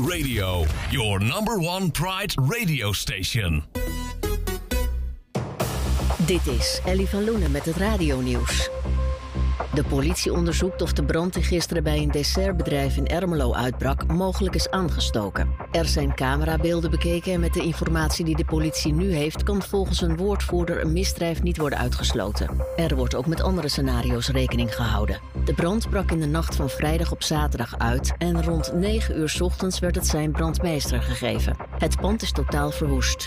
Radio, your number one Pride radio station. Dit is Ellie van Loenen met het radionieuws. De politie onderzoekt of de brand die gisteren bij een dessertbedrijf in Ermelo uitbrak mogelijk is aangestoken. Er zijn camerabeelden bekeken en met de informatie die de politie nu heeft kan volgens een woordvoerder een misdrijf niet worden uitgesloten. Er wordt ook met andere scenario's rekening gehouden. De brand brak in de nacht van vrijdag op zaterdag uit en rond 9 uur 's ochtends werd het sein brandmeester gegeven. Het pand is totaal verwoest.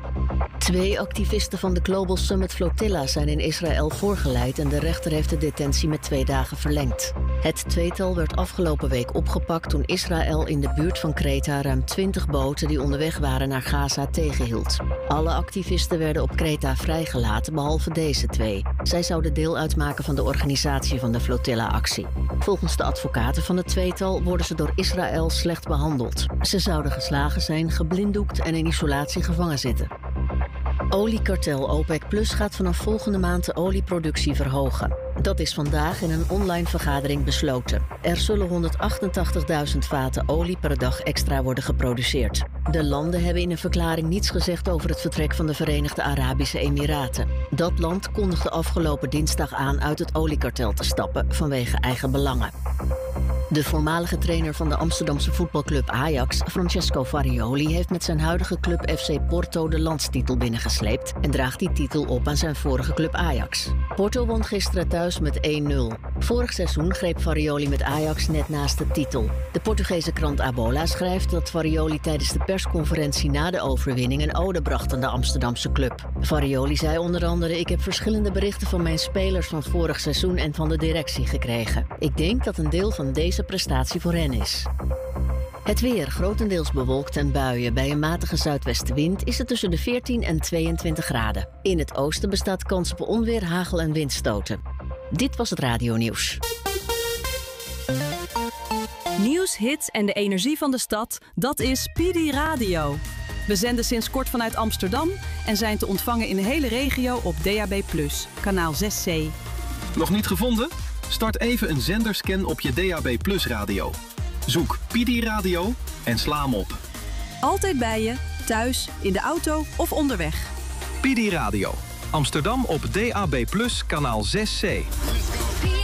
2 activisten van de Global Summit Flotilla zijn in Israël voorgeleid en de rechter heeft de detentie met 2 dagen verlengd. Het tweetal werd afgelopen week opgepakt toen Israël in de buurt van Kreta ruim 20 boten die onderweg waren naar Gaza tegenhield. Alle activisten werden op Kreta vrijgelaten, behalve deze 2. Zij zouden deel uitmaken van de organisatie van de Flotilla-actie. Volgens de advocaten van het tweetal worden ze door Israël slecht behandeld. Ze zouden geslagen zijn, geblinddoekt en in isolatie gevangen zitten. Oliekartel OPEC Plus gaat vanaf volgende maand de olieproductie verhogen. Dat is vandaag in een online vergadering besloten. Er zullen 188.000 vaten olie per dag extra worden geproduceerd. De landen hebben in een verklaring niets gezegd over het vertrek van de Verenigde Arabische Emiraten. Dat land kondigde afgelopen dinsdag aan uit het oliekartel te stappen vanwege eigen belangen. De voormalige trainer van de Amsterdamse voetbalclub Ajax, Francesco Farioli, heeft met zijn huidige club FC Porto de landstitel binnengesleept en draagt die titel op aan zijn vorige club Ajax. Porto won gisteren thuis met 1-0. Vorig seizoen greep Farioli met Ajax net naast de titel. De Portugese krant Abola schrijft dat Farioli tijdens de persconferentie na de overwinning een ode bracht aan de Amsterdamse club. Farioli zei onder andere: "Ik heb verschillende berichten van mijn spelers van vorig seizoen en van de directie gekregen. Ik denk dat een deel van deze prestatie voor hen is." Het weer grotendeels bewolkt en buien. Bij een matige zuidwestenwind is het tussen de 14 en 22 graden. In het oosten bestaat kans op onweer, hagel en windstoten. Dit was het radionieuws. Nieuws, hits en de energie van de stad, dat is PD Radio. We zenden sinds kort vanuit Amsterdam en zijn te ontvangen in de hele regio op DAB+, kanaal 6C. Nog niet gevonden? Start even een zenderscan op je DAB+ radio. Zoek PD Radio en sla hem op. Altijd bij je, thuis, in de auto of onderweg. PD Radio. Amsterdam op DAB+, kanaal 6C.